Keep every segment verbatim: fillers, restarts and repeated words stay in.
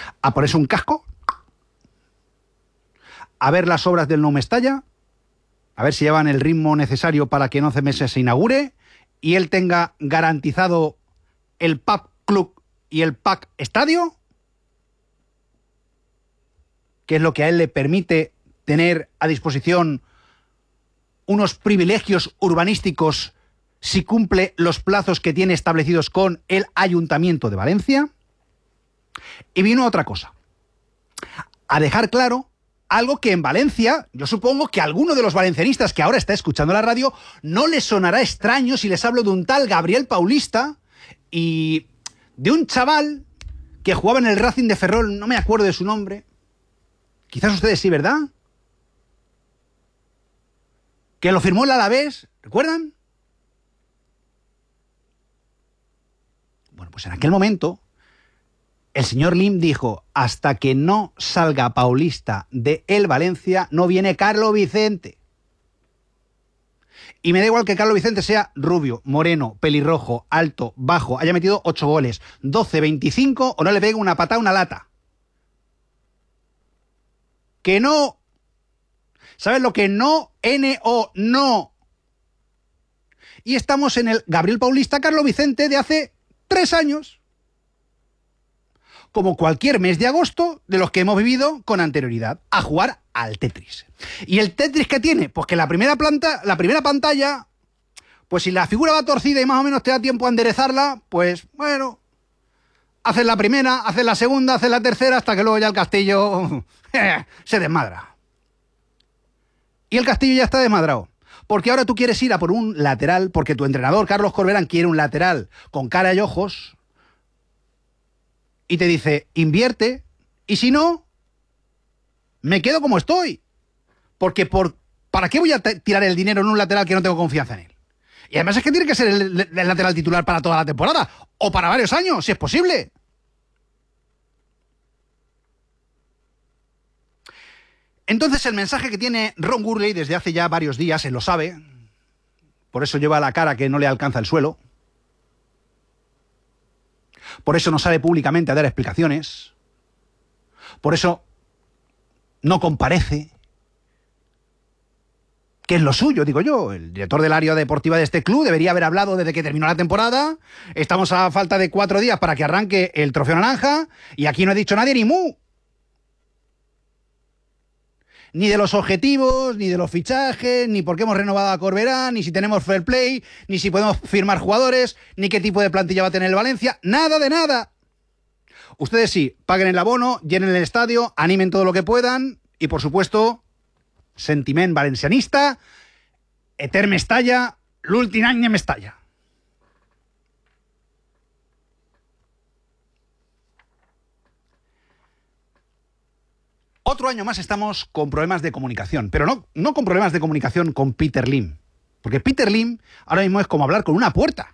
a ponerse un casco, a ver las obras del Nou Mestalla, a ver si llevan el ritmo necesario para que en once meses se inaugure y él tenga garantizado el Pack Club y el Pack Estadio, que es lo que a él le permite tener a disposición unos privilegios urbanísticos si cumple los plazos que tiene establecidos con el Ayuntamiento de Valencia. Y vino otra cosa, a dejar claro algo que en Valencia, yo supongo que a alguno de los valencianistas que ahora está escuchando la radio no les sonará extraño si les hablo de un tal Gabriel Paulista y de un chaval que jugaba en el Racing de Ferrol, no me acuerdo de su nombre. Quizás ustedes sí, ¿verdad? Que lo firmó el Alavés, ¿recuerdan? Bueno, pues en aquel momento el señor Lim dijo, hasta que no salga Paulista de el Valencia, no viene Carlos Vicente. Y me da igual que Carlos Vicente sea rubio, moreno, pelirrojo, alto, bajo, haya metido ocho goles, doce, veinticinco o no le pegue una patada a una lata. Que no. ¿Sabes lo que no? N O, no. Y estamos en el Gabriel Paulista, Carlos Vicente de hace tres años. Como cualquier mes de agosto de los que hemos vivido con anterioridad, a jugar al Tetris. ¿Y el Tetris qué tiene? Pues que la primera planta, la primera pantalla, pues si la figura va torcida y más o menos te da tiempo a enderezarla, pues bueno, haces la primera, haces la segunda, haces la tercera, hasta que luego ya el castillo se desmadra. Y el castillo ya está desmadrado. Porque ahora tú quieres ir a por un lateral, porque tu entrenador, Carlos Corberán, quiere un lateral con cara y ojos, y te dice, invierte, y si no, me quedo como estoy. Porque por, ¿para qué voy a tirar el dinero en un lateral que no tengo confianza en él? Y además es que tiene que ser el, el lateral titular para toda la temporada, o para varios años, si es posible. Entonces el mensaje que tiene Ron Gurley desde hace ya varios días, él lo sabe, por eso lleva la cara que no le alcanza el suelo, por eso no sale públicamente a dar explicaciones, por eso no comparece, que es lo suyo, digo yo. El director del área deportiva de este club debería haber hablado desde que terminó la temporada, estamos a falta de cuatro días para que arranque el Trofeo Naranja, y aquí no ha dicho nadie ni mu. Ni de los objetivos, ni de los fichajes, ni por qué hemos renovado a Corberán, ni si tenemos fair play, ni si podemos firmar jugadores, ni qué tipo de plantilla va a tener el Valencia. Nada de nada. Ustedes sí, paguen el abono, llenen el estadio, animen todo lo que puedan y, por supuesto, sentiment valencianista, eter Mestalla, l'últim any de Mestalla. Otro año más estamos con problemas de comunicación, pero no, no con problemas de comunicación con Peter Lim, porque Peter Lim ahora mismo es como hablar con una puerta.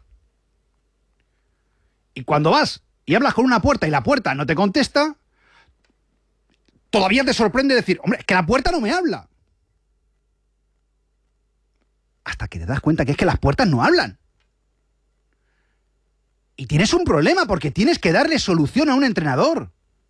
Y cuando vas y hablas con una puerta y la puerta no te contesta, todavía te sorprende decir, hombre, es que la puerta no me habla. Hasta que te das cuenta que es que las puertas no hablan. Y tienes un problema porque tienes que darle solución a un entrenador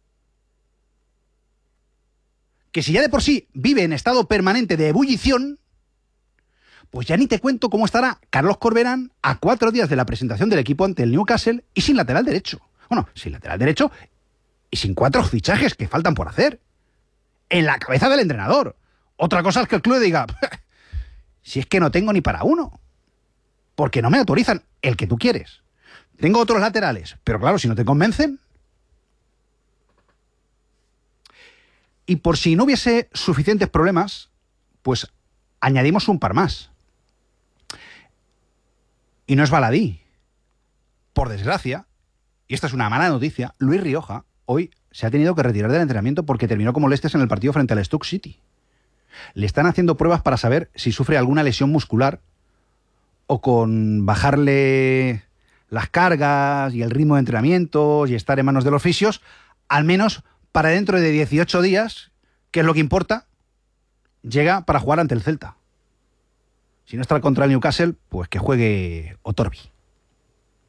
que si ya de por sí vive en estado permanente de ebullición, pues ya ni te cuento cómo estará Carlos Corberán a cuatro días de la presentación del equipo ante el Newcastle y sin lateral derecho. Bueno, sin lateral derecho y sin cuatro fichajes que faltan por hacer. En la cabeza del entrenador. Otra cosa es que el club diga, si es que no tengo ni para uno, porque no me autorizan el que tú quieres. Tengo otros laterales, pero claro, si no te convencen. Y por si no hubiese suficientes problemas, pues añadimos un par más. Y no es baladí. Por desgracia, y esta es una mala noticia, Luis Rioja hoy se ha tenido que retirar del entrenamiento porque terminó con molestias en el partido frente al Stoke City. Le están haciendo pruebas para saber si sufre alguna lesión muscular o con bajarle las cargas y el ritmo de entrenamiento y estar en manos de los fisios, al menos para dentro de dieciocho días, que es lo que importa, llega para jugar ante el Celta. Si no está contra el Newcastle, pues que juegue Otorbi.